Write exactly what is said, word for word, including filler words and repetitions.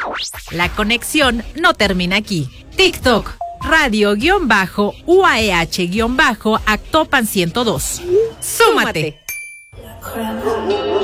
La conexión no termina aquí. TikTok, radio-U A E H-Actopan ciento dos. ¡Súmate!